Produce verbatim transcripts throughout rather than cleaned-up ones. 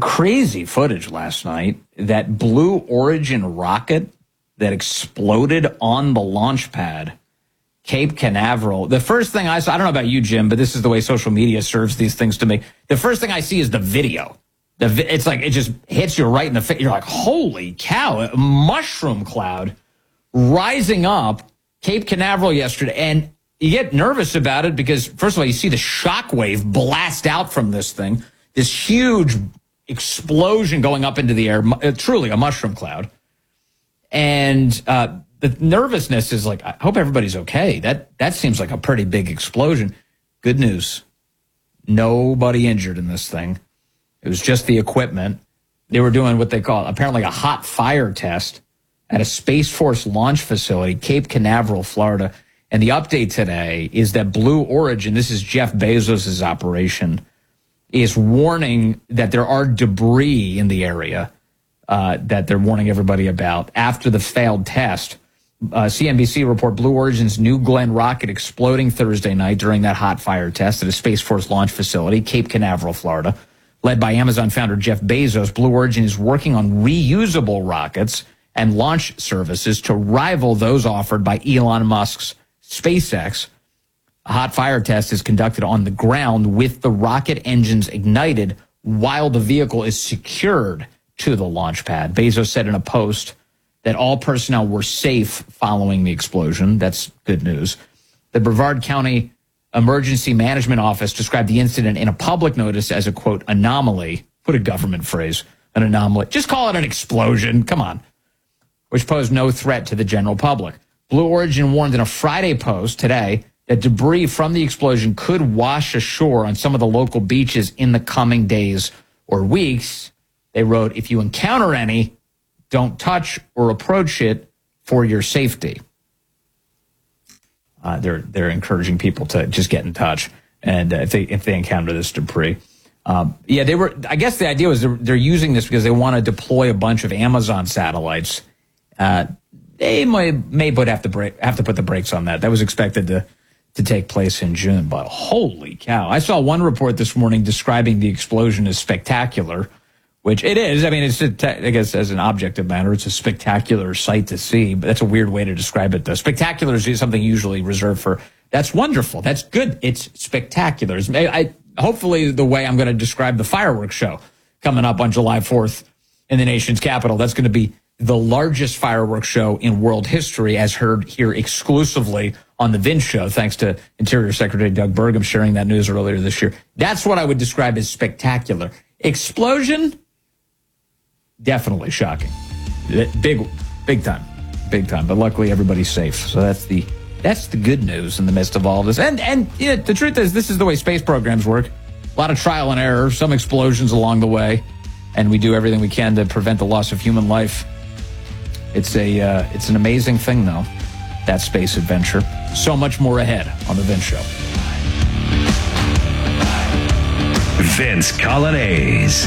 crazy footage last night. That Blue Origin rocket that exploded on the launch pad, Cape Canaveral. The first thing I saw, I don't know about you, Jim, but this is the way social media serves these things to me. The first thing I see is the video. The vi- it's like it just hits you right in the face. You're like, holy cow, a mushroom cloud rising up Cape Canaveral yesterday. And you get nervous about it because, first of all, you see the shockwave blast out from this thing, this huge explosion going up into the air, uh, truly a mushroom cloud. And uh, the nervousness is like, I hope everybody's okay. That that seems like a pretty big explosion. Good news. Nobody injured in this thing. It was just the equipment. They were doing what they call apparently a hot fire test at a Space Force launch facility, Cape Canaveral, Florida. And the update today is that Blue Origin, this is Jeff Bezos' operation, is warning that there are debris in the area uh, that they're warning everybody about after the failed test. Uh, C N B C report Blue Origin's New Glenn rocket exploding Thursday night during that hot fire test at a Space Force launch facility, Cape Canaveral, Florida. Led by Amazon founder Jeff Bezos, Blue Origin is working on reusable rockets and launch services to rival those offered by Elon Musk's SpaceX. A hot fire test is conducted on the ground with the rocket engines ignited while the vehicle is secured to the launch pad. Bezos said in a post that all personnel were safe following the explosion. That's good news. The Brevard County Emergency Management Office described the incident in a public notice as a, quote, anomaly. What a government phrase, an anomaly. Just call it an explosion. Come on. Which posed no threat to the general public. Blue Origin warned in a Friday post today that debris from the explosion could wash ashore on some of the local beaches in the coming days or weeks. They wrote, if you encounter any, don't touch or approach it for your safety. Uh, they're they're encouraging people to just get in touch, and uh, if they if they encounter this debris, um, yeah, they were. I guess the idea was they're, they're using this because they want to deploy a bunch of Amazon satellites. Uh, they may may put have to break have to put the brakes on that. That was expected to to take place in June, but holy cow! I saw one report this morning describing the explosion as spectacular, which it is. I mean, it's a, I guess as an objective matter, it's a spectacular sight to see, but that's a weird way to describe it, though. Spectacular is something usually reserved for, that's wonderful. That's good. It's spectacular. It's, I, hopefully the way I'm going to describe the fireworks show coming up on July fourth in the nation's capital, that's going to be the largest fireworks show in world history, as heard here exclusively on the Vince Show, thanks to Interior Secretary Doug Burgum sharing that news earlier this year. That's what I would describe as spectacular. Explosion? Definitely shocking. Big, big time, big time. But luckily, everybody's safe. So that's the that's the good news in the midst of all of this. And and you know, the truth is, this is the way space programs work. A lot of trial and error, some explosions along the way, and we do everything we can to prevent the loss of human life. It's a uh, it's an amazing thing, though, that space adventure. So much more ahead on the Vince Show. Vince Coglianese.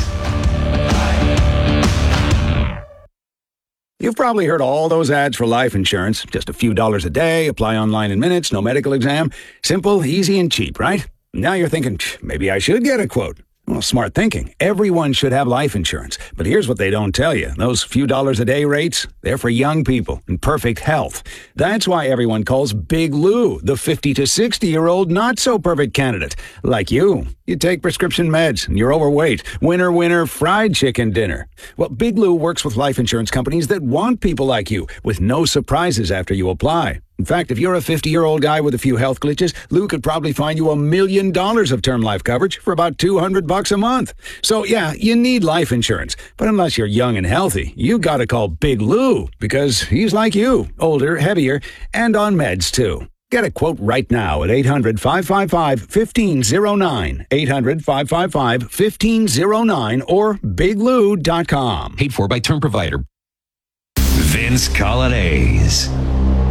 You've probably heard all those ads for life insurance. Just a few dollars a day, apply online in minutes, no medical exam. Simple, easy, and cheap, right? Now you're thinking, maybe I should get a quote. Well, smart thinking. Everyone should have life insurance. But here's what they don't tell you. Those few dollars a day rates, they're for young people in perfect health. That's why everyone calls Big Lou the fifty to sixty-year-old not-so-perfect candidate. Like you. You take prescription meds and you're overweight. Winner, winner, fried chicken dinner. Well, Big Lou works with life insurance companies that want people like you with no surprises after you apply. In fact, if you're a fifty-year-old guy with a few health glitches, Lou could probably find you a million dollars of term life coverage for about two hundred bucks a month. So yeah, you need life insurance. But unless you're young and healthy, you gotta call Big Lou because he's like you, older, heavier, and on meds too. Get a quote right now at eight hundred, five five five, one five zero nine, eight hundred, five five five, one five zero nine or big lou dot com. Paid for by Term Provider. Vince Coglianese.